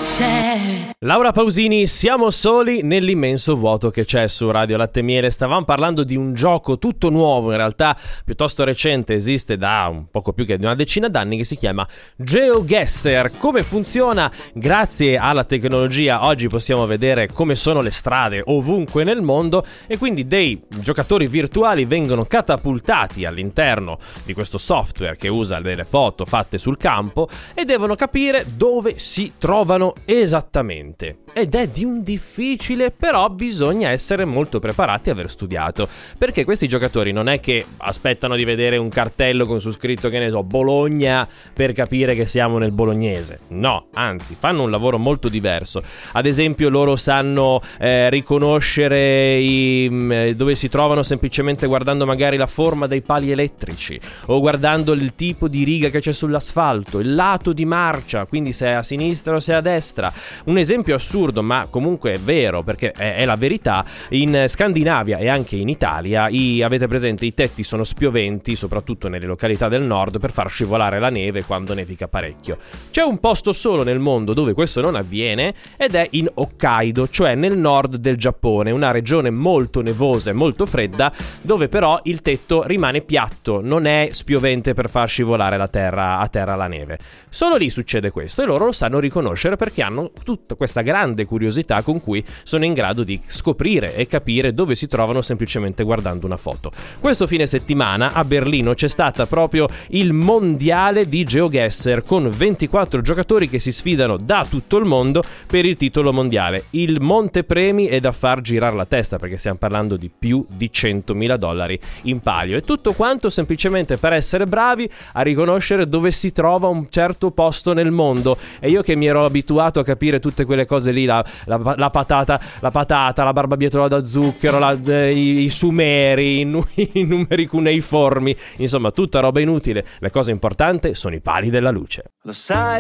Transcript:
c'è. Laura Pausini, siamo soli nell'immenso vuoto che c'è su Radio Latte e Miele. Stavamo parlando di un gioco tutto nuovo, in realtà piuttosto recente, esiste da un poco più che di una decina d'anni, che si chiama GeoGuessr. Come funziona? Grazie alla tecnologia oggi possiamo vedere come sono le strade ovunque nel mondo e quindi dei giocatori virtuali vengono catapultati all'interno di questo software che usa delle foto fatte sul campo e devono capire dove si trovano esattamente. Ed è di un difficile, però bisogna essere molto preparati e aver studiato, perché questi giocatori non è che aspettano di vedere un cartello con su scritto, che ne so, Bologna, per capire che siamo nel bolognese. No, anzi, fanno un lavoro molto diverso. Ad esempio, loro sanno riconoscere dove si trovano semplicemente guardando magari la forma dei pali elettrici o guardando il tipo di riga che c'è sull'asfalto, il lato di marcia, quindi se è a sinistra o se è a destra. Un esempio assurdo, ma comunque è vero, perché è la verità: in Scandinavia e anche in Italia avete presente, i tetti sono spioventi, soprattutto nelle località del nord, per far scivolare la neve quando nevica parecchio. C'è un posto solo nel mondo dove questo non avviene ed è in Hokkaido, cioè nel nord del Giappone, una regione molto nevosa e molto fredda, dove però il tetto rimane piatto, non è spiovente per far scivolare a terra la neve. Solo lì succede questo e loro lo sanno riconoscere perché hanno tutta questa grande curiosità con cui sono in grado di scoprire e capire dove si trovano semplicemente guardando una foto. Questo fine settimana a Berlino c'è stata proprio il mondiale di GeoGuessr, con 24 giocatori che si sfidano da tutto il mondo per il titolo mondiale. Il montepremi è da far girare la testa, perché stiamo parlando di più di $100.000 in palio, e tutto quanto semplicemente per essere bravi a riconoscere dove si trova un certo posto nel mondo. E io che mi ero abituato a capire tutte quelle cose lì, la patata, la barbabietola da zucchero, i sumeri, i numeri cuneiformi, insomma tutta roba inutile. La cosa importante sono i pali della luce. Lo sai